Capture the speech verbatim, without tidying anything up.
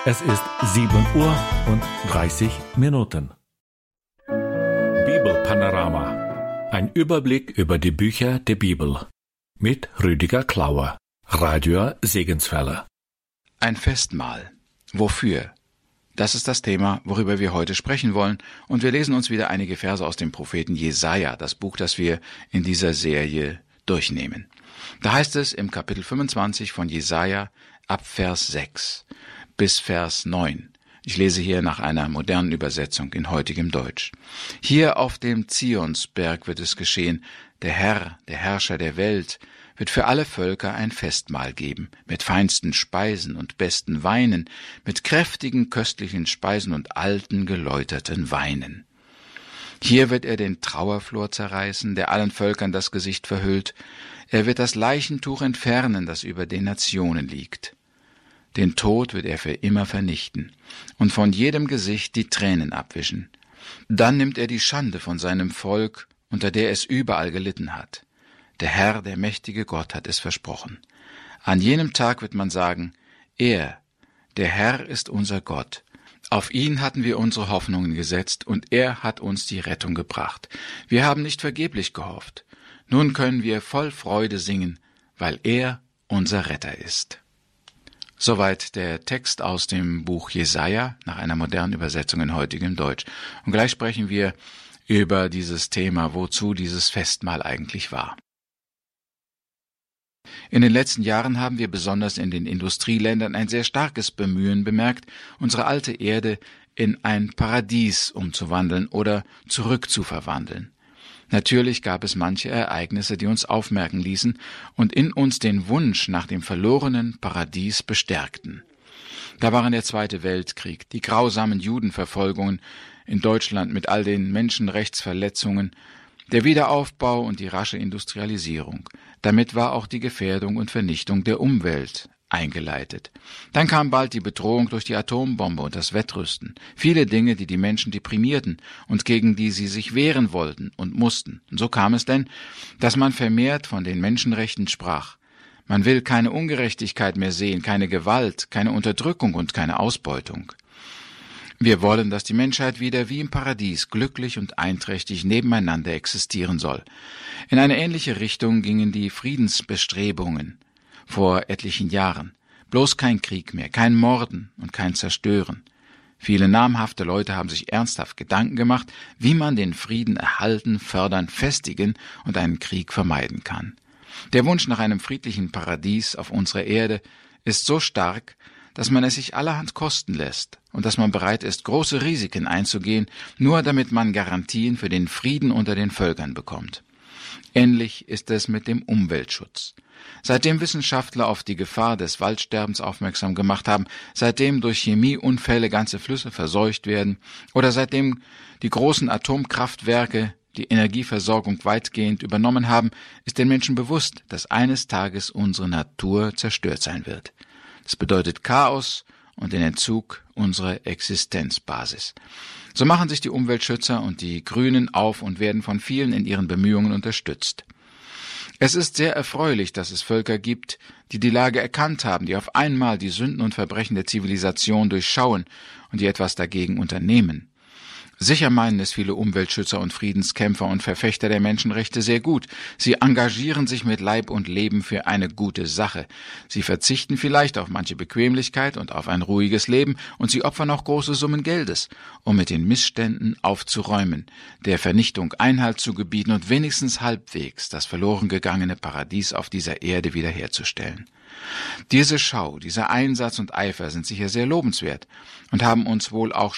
Es ist sieben Uhr und dreißig Minuten. Bibelpanorama. Ein Überblick über die Bücher der Bibel. Mit Rüdiger Klauer. Radio Segenswelle. Ein Festmahl. Wofür? Das ist das Thema, worüber wir heute sprechen wollen. Und wir lesen uns wieder einige Verse aus dem Propheten Jesaja, das Buch, das wir in dieser Serie durchnehmen. Da heißt es im Kapitel fünfundzwanzig von Jesaja ab Vers sechs bis Vers neun. Ich lese hier nach einer modernen Übersetzung in heutigem Deutsch. Hier auf dem Zionsberg wird es geschehen, der Herr, der Herrscher der Welt, wird für alle Völker ein Festmahl geben, mit feinsten Speisen und besten Weinen, mit kräftigen, köstlichen Speisen und alten, geläuterten Weinen. Hier wird er den Trauerflor zerreißen, der allen Völkern das Gesicht verhüllt. Er wird das Leichentuch entfernen, das über den Nationen liegt. Den Tod wird er für immer vernichten und von jedem Gesicht die Tränen abwischen. Dann nimmt er die Schande von seinem Volk, unter der es überall gelitten hat. Der Herr, der mächtige Gott, hat es versprochen. An jenem Tag wird man sagen, er, der Herr ist unser Gott. Auf ihn hatten wir unsere Hoffnungen gesetzt, und er hat uns die Rettung gebracht. Wir haben nicht vergeblich gehofft. Nun können wir voll Freude singen, weil er unser Retter ist. Soweit der Text aus dem Buch Jesaja nach einer modernen Übersetzung in heutigem Deutsch. Und gleich sprechen wir über dieses Thema, wozu dieses Festmahl eigentlich war. In den letzten Jahren haben wir besonders in den Industrieländern ein sehr starkes Bemühen bemerkt, unsere alte Erde in ein Paradies umzuwandeln oder zurückzuverwandeln. Natürlich gab es manche Ereignisse, die uns aufmerken ließen und in uns den Wunsch nach dem verlorenen Paradies bestärkten. Da waren der Zweite Weltkrieg, die grausamen Judenverfolgungen in Deutschland mit all den Menschenrechtsverletzungen, der Wiederaufbau und die rasche Industrialisierung. Damit war auch die Gefährdung und Vernichtung der Umwelt eingeleitet. Dann kam bald die Bedrohung durch die Atombombe und das Wettrüsten. Viele Dinge, die die Menschen deprimierten und gegen die sie sich wehren wollten und mussten. Und so kam es denn, dass man vermehrt von den Menschenrechten sprach. Man will keine Ungerechtigkeit mehr sehen, keine Gewalt, keine Unterdrückung und keine Ausbeutung. Wir wollen, dass die Menschheit wieder wie im Paradies glücklich und einträchtig nebeneinander existieren soll. In eine ähnliche Richtung gingen die Friedensbestrebungen vor etlichen Jahren. Bloß kein Krieg mehr, kein Morden und kein Zerstören. Viele namhafte Leute haben sich ernsthaft Gedanken gemacht, wie man den Frieden erhalten, fördern, festigen und einen Krieg vermeiden kann. Der Wunsch nach einem friedlichen Paradies auf unserer Erde ist so stark, dass man es sich allerhand kosten lässt und dass man bereit ist, große Risiken einzugehen, nur damit man Garantien für den Frieden unter den Völkern bekommt. Ähnlich ist es mit dem Umweltschutz. Seitdem Wissenschaftler auf die Gefahr des Waldsterbens aufmerksam gemacht haben, seitdem durch Chemieunfälle ganze Flüsse verseucht werden oder seitdem die großen Atomkraftwerke die Energieversorgung weitgehend übernommen haben, ist den Menschen bewusst, dass eines Tages unsere Natur zerstört sein wird. Das bedeutet Chaos und den Entzug unserer Existenzbasis. So machen sich die Umweltschützer und die Grünen auf und werden von vielen in ihren Bemühungen unterstützt. Es ist sehr erfreulich, dass es Völker gibt, die die Lage erkannt haben, die auf einmal die Sünden und Verbrechen der Zivilisation durchschauen und die etwas dagegen unternehmen. Sicher meinen es viele Umweltschützer und Friedenskämpfer und Verfechter der Menschenrechte sehr gut. Sie engagieren sich mit Leib und Leben für eine gute Sache. Sie verzichten vielleicht auf manche Bequemlichkeit und auf ein ruhiges Leben, und sie opfern auch große Summen Geldes, um mit den Missständen aufzuräumen, der Vernichtung Einhalt zu gebieten und wenigstens halbwegs das verloren gegangene Paradies auf dieser Erde wiederherzustellen. Diese Schau, dieser Einsatz und Eifer sind sicher sehr lobenswert und haben uns wohl auch